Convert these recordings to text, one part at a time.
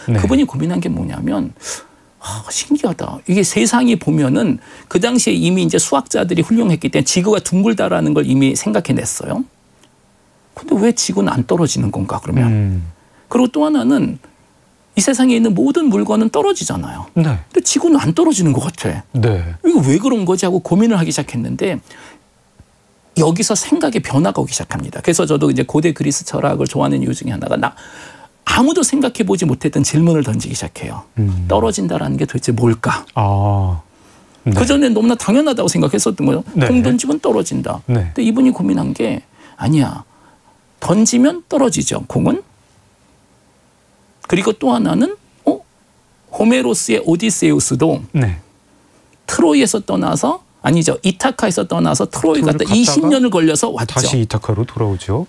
네. 그분이 고민한 게 뭐냐면 신기하다. 이게 세상이 보면은 그 당시에 이미 이제 수학자들이 훌륭했기 때문에 지구가 둥글다라는 걸 이미 생각해냈어요. 근데 왜 지구는 안 떨어지는 건가 그러면. 그리고 또 하나는 이 세상에 있는 모든 물건은 떨어지잖아요. 네. 근데 지구는 안 떨어지는 것 같아. 네. 이거 왜 그런 거지 하고 고민을 하기 시작했는데 여기서 생각의 변화가 오기 시작합니다. 그래서 저도 이제 고대 그리스 철학을 좋아하는 이유 중에 하나가 아무도 생각해 보지 못했던 질문을 던지기 시작해요. 떨어진다라는 게 도대체 뭘까? 네. 그전에 너무나 당연하다고 생각했었던 거예요. 네. 공 던지면 떨어진다. 네. 근데 이분이 고민한 게 아니야. 던지면 떨어지죠. 공은. 그리고 또 하나는 호메로스의 오디세우스도 네. 트로이에서 떠나서 아니죠. 이타카에서 떠나서 트로이 갔다 20년을 걸려서 왔죠. 다시 이타카로 돌아오죠.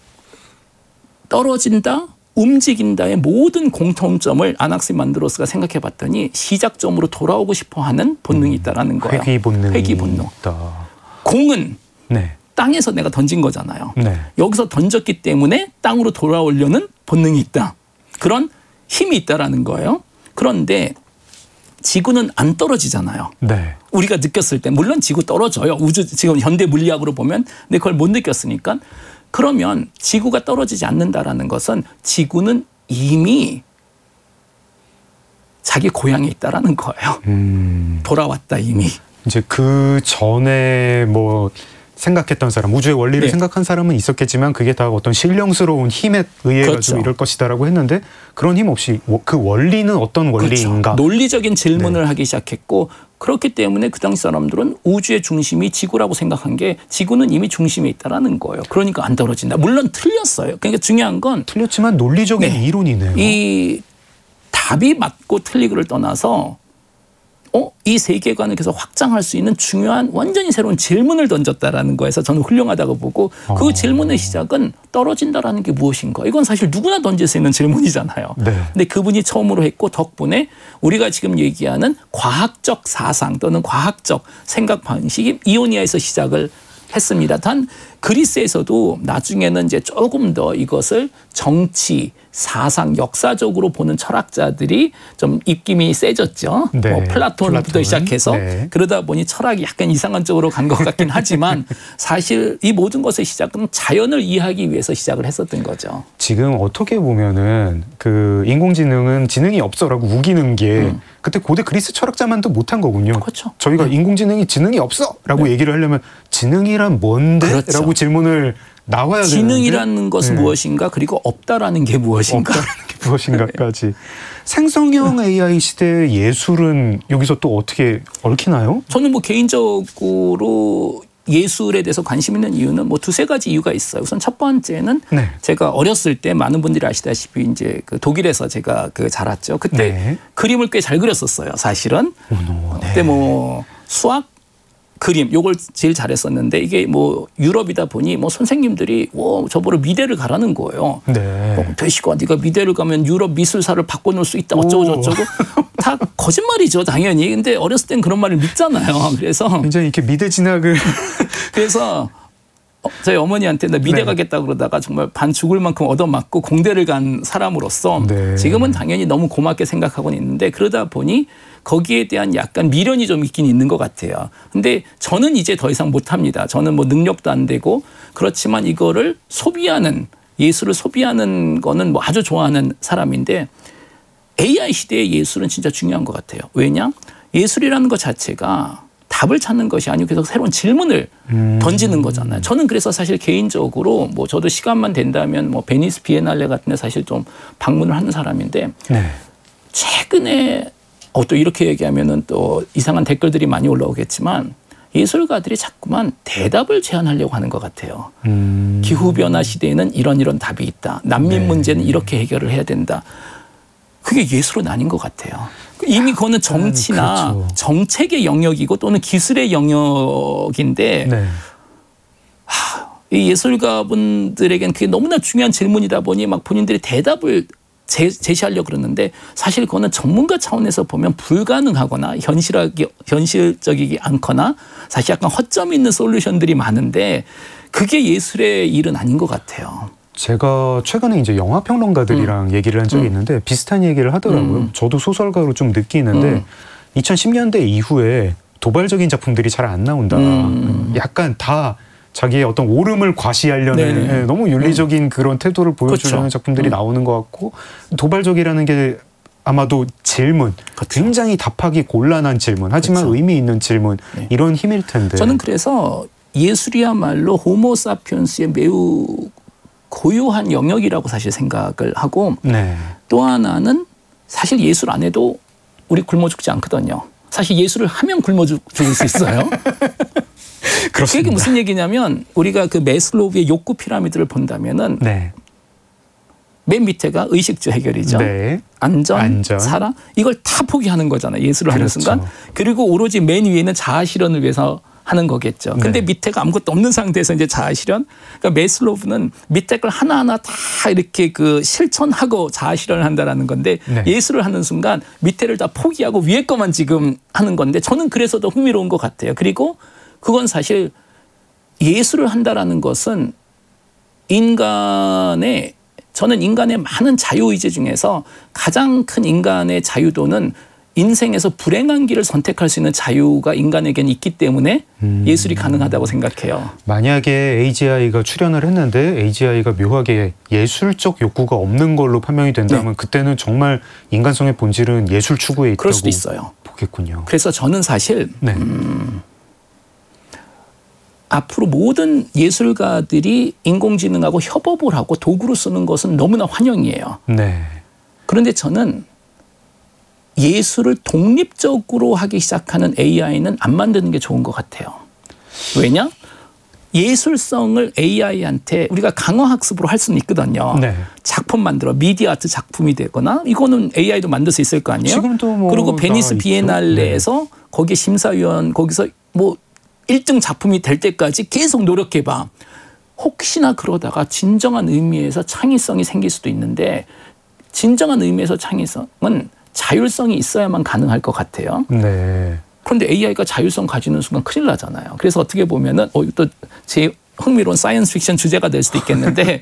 떨어진다, 움직인다의 모든 공통점을 아낙시만드로스가 생각해 봤더니 시작점으로 돌아오고 싶어하는 본능이 있다라는 거예요. 회귀 본능이 회귀 본능. 있다. 공은 네. 땅에서 내가 던진 거잖아요. 네. 여기서 던졌기 때문에 땅으로 돌아오려는 본능이 있다. 그런 힘이 있다라는 거예요. 그런데 지구는 안 떨어지잖아요. 네. 우리가 느꼈을 때 물론 지구 떨어져요. 우주 지금 현대 물리학으로 보면 근데 그걸 못 느꼈으니까 그러면 지구가 떨어지지 않는다라는 것은 지구는 이미 자기 고향에 있다라는 거예요. 돌아왔다 이미. 이제 그 전에 뭐 생각했던 사람, 우주의 원리를 네. 생각한 사람은 있었겠지만 그게 다 어떤 신령스러운 힘에 의해 그렇죠. 가지고 이럴 것이다라고 했는데 그런 힘 없이 그 원리는 어떤 원리인가? 그렇죠. 논리적인 질문을 하기 시작했고 그렇기 때문에 그 당시 사람들은 우주의 중심이 지구라고 생각한 게 지구는 이미 중심에 있다라는 거예요. 그러니까 안 떨어진다. 물론 틀렸어요. 그러니까 중요한 건 틀렸지만 논리적인 네. 이론이네요. 이 답이 맞고 틀리고를 떠나서 이 세계관을 계속 확장할 수 있는 중요한 완전히 새로운 질문을 던졌다라는 거에서 저는 훌륭하다고 보고 그 질문의 시작은 떨어진다라는 게 무엇인가. 이건 사실 누구나 던질 수 있는 질문이잖아요. 네. 근데 그분이 처음으로 했고 덕분에 우리가 지금 얘기하는 과학적 사상 또는 과학적 생각 방식이 이오니아에서 시작을 했습니다. 단 그리스에서도 나중에는 이제 조금 더 이것을 정치, 사상, 역사적으로 보는 철학자들이 좀 입김이 세졌죠. 네. 뭐 플라톤부터 시작해서 네. 그러다 보니 철학이 약간 이상한 쪽으로 간 것 같긴 하지만 사실 이 모든 것의 시작은 자연을 이해하기 위해서 시작을 했었던 거죠. 지금 어떻게 보면은 그 인공지능은 지능이 없어라고 우기는 게 그때 고대 그리스 철학자만도 못한 거군요. 그렇죠. 저희가 인공지능이 지능이 없어라고 얘기를 하려면 지능이란 뭔데? 그렇죠. 라고 질문을 나와야 되는데 지능이라는 것은 무엇인가 그리고 없다라는 게 무엇인가. 없다라는 게 무엇인가까지. 생성형 AI 시대의 예술은 여기서 또 어떻게 얽히나요? 저는 뭐 개인적으로 예술에 대해서 관심 있는 이유는 뭐 두세 가지 이유가 있어요. 우선 첫 번째는 네. 제가 어렸을 때 많은 분들이 아시다시피 이제 그 독일에서 제가 자랐죠. 그때 네. 그림을 꽤 잘 그렸었어요. 사실은. 네. 그때 뭐 수학 그림 요걸 제일 잘했었는데 이게 뭐 유럽이다 보니 뭐 선생님들이 저보러 미대를 가라는 거예요. 네. 되시고 네가 미대를 가면 유럽 미술사를 바꿔놓을 수 있다 어쩌고 저쩌고 다 거짓말이죠 당연히. 근데 어렸을 땐 그런 말을 믿잖아요. 그래서 굉장히 이렇게 미대 진학을 그래서 저희 어머니한테 나 미대 네. 가겠다 그러다가 정말 반 죽을 만큼 얻어맞고 공대를 간 사람으로서 네. 지금은 당연히 너무 고맙게 생각하고는 있는데 그러다 보니 거기에 대한 약간 미련이 좀 있긴 있는 것 같아요. 근데 저는 이제 더 이상 못합니다. 저는 뭐 능력도 안 되고 그렇지만 이거를 소비하는 예술을 소비하는 거는 뭐 아주 좋아하는 사람인데 AI 시대의 예술은 진짜 중요한 것 같아요. 왜냐? 예술이라는 것 자체가 답을 찾는 것이 아니고 계속 새로운 질문을 던지는 거잖아요. 저는 그래서 사실 개인적으로 뭐 저도 시간만 된다면 뭐 베니스 비엔날레 같은 데 사실 좀 방문을 하는 사람인데 네. 최근에 또 이렇게 얘기하면은 또 이상한 댓글들이 많이 올라오겠지만 예술가들이 자꾸만 대답을 제안하려고 하는 것 같아요. 기후변화 시대에는 이런 답이 있다. 난민 네. 문제는 이렇게 해결을 해야 된다. 그게 예술은 아닌 것 같아요. 이미 그거는 정치나 그렇죠. 정책의 영역이고 또는 기술의 영역인데 네. 이 예술가분들에겐 그게 너무나 중요한 질문이다 보니 막 본인들이 대답을 제시하려고 그러는데 사실 그거는 전문가 차원에서 보면 불가능하거나 현실적이지 않거나 사실 약간 허점이 있는 솔루션들이 많은데 그게 예술의 일은 아닌 것 같아요. 제가 최근에 이제 영화 평론가들이랑 얘기를 한 적이 있는데 비슷한 얘기를 하더라고요. 저도 소설가로 좀 느끼는데 2010년대 이후에 도발적인 작품들이 잘 안 나온다. 약간 다 자기의 어떤 오름을 과시하려는 너무 윤리적인 그런 태도를 보여주려는 그렇죠. 작품들이 나오는 것 같고, 도발적이라는 게 아마도 질문, 그렇죠. 굉장히 답하기 곤란한 질문, 하지만 그렇죠. 의미 있는 질문, 네. 이런 힘일 텐데. 저는 그래서 예술이야말로 호모사피엔스의 매우 고유한 영역이라고 사실 생각을 하고, 네. 또 하나는 사실 예술 안 해도 우리 굶어 죽지 않거든요. 사실 예술을 하면 굶어 죽을 수 있어요. 그게 무슨 얘기냐면, 우리가 그 매슬로우의 욕구 피라미드를 본다면은 네. 맨 밑에가 의식주 해결이죠. 네. 안전, 사랑, 이걸 다 포기하는 거잖아요. 예술을 하는 그렇죠. 순간. 그리고 오로지 맨 위에는 자아 실현을 위해서 하는 거겠죠. 근데 네. 밑에가 아무것도 없는 상태에서 이제 자아 실현. 그러니까 매슬로우는 밑에 걸 하나하나 다 이렇게 그 실천하고 자아 실현을 한다라는 건데, 네. 예술을 하는 순간 밑에를 다 포기하고 위에 것만 지금 하는 건데, 저는 그래서 더 흥미로운 것 같아요. 그리고 그건 사실 예술을 한다라는 것은 저는 인간의 많은 자유의지 중에서 가장 큰 인간의 자유도는 인생에서 불행한 길을 선택할 수 있는 자유가 인간에게는 있기 때문에 예술이 가능하다고 생각해요. 만약에 AGI가 출연을 했는데 AGI가 묘하게 예술적 욕구가 없는 걸로 판명이 된다면 그때는 정말 인간성의 본질은 예술 추구에 있다고 그럴 수도 있어요. 보겠군요. 그래서 저는 사실 네. 앞으로 모든 예술가들이 인공지능하고 협업을 하고 도구로 쓰는 것은 너무나 환영이에요. 네. 그런데 저는 예술을 독립적으로 하기 시작하는 AI는 안 만드는 게 좋은 것 같아요. 왜냐? 예술성을 AI한테 우리가 강화학습으로 할 수는 있거든요. 네. 작품 만들어 미디어 아트 작품이 되거나, 이거는 AI도 만들 수 있을 거 아니에요. 지금도 뭐 그리고 베니스 다 있죠. 비엔날레에서 거기 심사위원 거기서 뭐 1등 작품이 될 때까지 계속 노력해봐. 혹시나 그러다가 진정한 의미에서 창의성이 생길 수도 있는데, 진정한 의미에서 창의성은 자율성이 있어야만 가능할 것 같아요. 네. 그런데 AI가 자율성 가지는 순간 큰일 나잖아요. 그래서 어떻게 보면은 또 제 흥미로운 사이언스 픽션 주제가 될 수도 있겠는데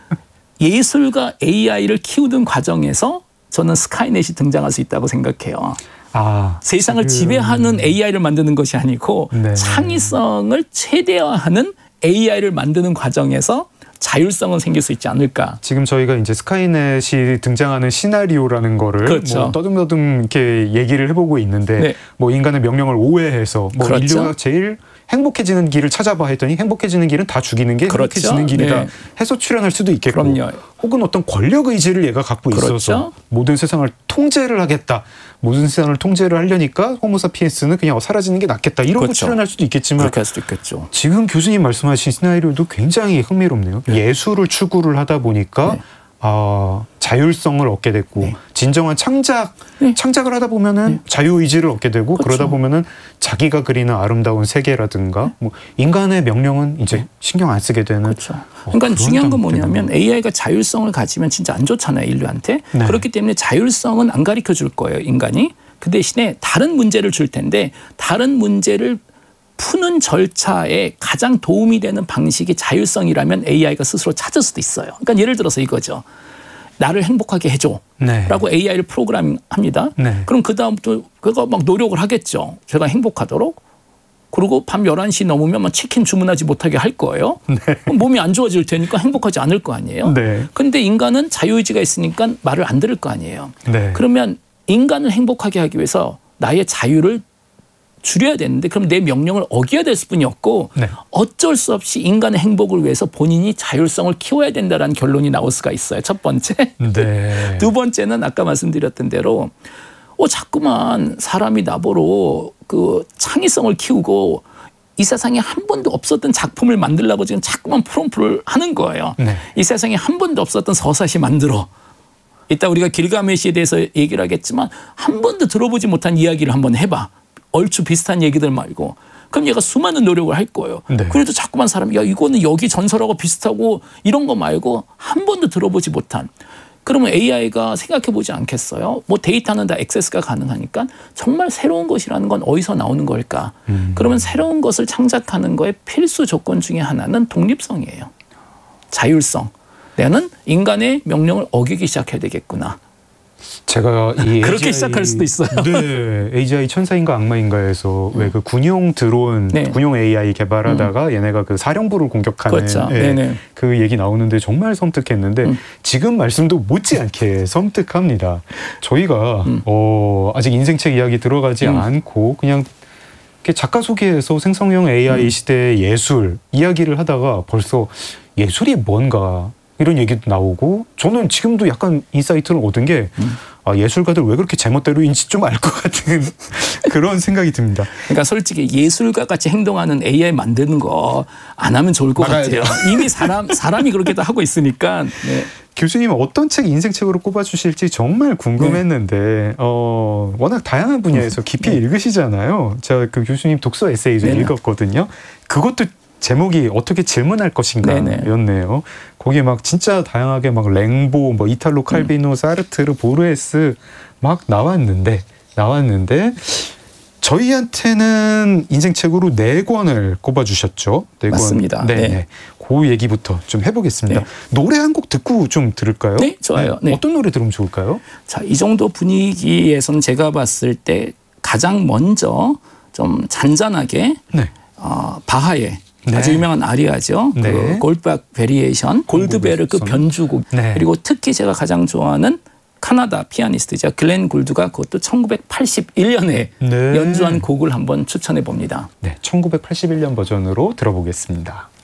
예술가 AI를 키우는 과정에서 저는 스카이넷이 등장할 수 있다고 생각해요. 세상을 지배하는 AI를 만드는 것이 아니고 네. 창의성을 최대화하는 AI를 만드는 과정에서 자율성은 생길 수 있지 않을까. 지금 저희가 이제 스카이넷이 등장하는 시나리오라는 거를 그렇죠. 뭐 떠듬떠듬 이렇게 얘기를 해보고 있는데, 네. 뭐 인간의 명령을 오해해서 뭐 그렇죠. 인류가 제일 행복해지는 길을 찾아봐 했더니 행복해지는 길은 다 죽이는 게 그렇죠. 행복해지는 길이다 네. 해서 출현할 수도 있겠고, 그럼요. 혹은 어떤 권력 의지를 얘가 갖고 그렇죠. 있어서 모든 세상을 통제를 하겠다, 모든 세상을 통제를 하려니까 호모사피엔스는 그냥 사라지는 게 낫겠다, 이런 거 그렇죠. 출현할 수도 있겠지만, 그렇게 할 수도 있겠죠. 지금 교수님 말씀하신 시나리오도 굉장히 흥미롭네요. 예술을 추구를 하다 보니까 자율성을 얻게 됐고, 진정한 창작을 하다 보면은 자유의지를 얻게 되고, 그렇죠. 그러다 보면은 자기가 그리는 아름다운 세계라든가 뭐 인간의 명령은 이제 신경 안 쓰게 되는. 그렇죠. 그러니까 중요한 건 뭐냐면 AI가 자율성을 가지면 진짜 안 좋잖아요, 인류한테. 네. 그렇기 때문에 자율성은 안 가르쳐 줄 거예요, 인간이. 그 대신에 다른 문제를 줄 텐데, 다른 문제를 푸는 절차에 가장 도움이 되는 방식이 자율성이라면 AI가 스스로 찾을 수도 있어요. 그러니까 예를 들어서 이거죠. 나를 행복하게 해줘. 네. 라고 AI를 프로그래밍합니다. 네. 그럼 그 다음부터 그가 막 노력을 하겠죠. 제가 행복하도록. 그리고 밤 11시 넘으면 막 치킨 주문하지 못하게 할 거예요. 그럼 몸이 안 좋아질 테니까 행복하지 않을 거 아니에요. 네. 근데 인간은 자유의지가 있으니까 말을 안 들을 거 아니에요. 네. 그러면 인간을 행복하게 하기 위해서 나의 자유를 줄여야 되는데, 그럼 내 명령을 어겨야 될 뿐이 없고, 네. 어쩔 수 없이 인간의 행복을 위해서 본인이 자율성을 키워야 된다는 결론이 나올 수가 있어요. 첫 번째. 네. 두 번째는 아까 말씀드렸던 대로 자꾸만 사람이 나보러 그 창의성을 키우고 이 세상에 한 번도 없었던 작품을 만들려고 지금 자꾸만 프롬프를 하는 거예요. 네. 이 세상에 한 번도 없었던 서사시 만들어. 이따 우리가 길가메시에 대해서 얘기를 하겠지만 한 번도 들어보지 못한 이야기를 한번 해봐. 얼추 비슷한 얘기들 말고. 그럼 얘가 수많은 노력을 할 거예요. 네. 그래도 자꾸만 사람이 이거는 여기 전설하고 비슷하고 이런 거 말고 한 번도 들어보지 못한. 그러면 AI가 생각해보지 않겠어요? 뭐 데이터는 다 액세스가 가능하니까 정말 새로운 것이라는 건 어디서 나오는 걸까? 그러면 새로운 것을 창작하는 거의 필수 조건 중에 하나는 독립성이에요. 자율성. 나는 인간의 명령을 어기기 시작해야 되겠구나. 제가 이 그렇게 AGI, 시작할 수도 있어요. 네, AGI 천사인가 악마인가에서 왜 그 군용 드론, 네. 군용 AI 개발하다가 얘네가 그 사령부를 공격하는 그렇죠. 예, 네네. 그 얘기 나오는데 정말 섬뜩했는데 지금 말씀도 못지않게 섬뜩합니다. 저희가 아직 인생책 이야기 들어가지 않고 그냥 이렇게 작가 소개에서 생성형 AI 시대의 예술 이야기를 하다가 벌써 예술이 뭔가 이런 얘기도 나오고 저는 지금도 약간 인사이트를 얻은 게 예술가들 왜 그렇게 제멋대로인지 좀 알 것 같은 그런 생각이 듭니다. 그러니까 솔직히 예술가 같이 행동하는 AI 만드는 거 안 하면 좋을 것 막아야 같아요. 돼요. 이미 사람이 그렇게 다 하고 있으니까. 네. 교수님 어떤 책 인생책으로 꼽아주실지 정말 궁금했는데 워낙 다양한 분야에서 깊이 읽으시잖아요. 제가 그 교수님 독서 에세이도 읽었거든요. 그것도 제목이 어떻게 질문할 것인가였네요. 거기에 막 진짜 다양하게 막 랭보, 뭐 이탈로 칼비노, 사르트르, 보르헤스 막 나왔는데 저희한테는 인생책으로 4권을 꼽아주셨죠. 4권. 맞습니다. 네. 그 얘기부터 좀 해보겠습니다. 네. 노래 한 곡 듣고 좀 들을까요? 네, 좋아요. 네. 어떤 노래 들으면 좋을까요? 자, 이 정도 분위기에선 제가 봤을 때 가장 먼저 좀 잔잔하게 네. 바하의 네. 아주 유명한 아리아죠. 네. 그 골드박 베리에이션, 골드베르크 변주곡. 네. 그리고 특히 제가 가장 좋아하는 카나다 피아니스트죠. 글렌 굴드가 그것도 1981년에 네. 연주한 곡을 한번 추천해 봅니다. 네, 1981년 버전으로 들어보겠습니다.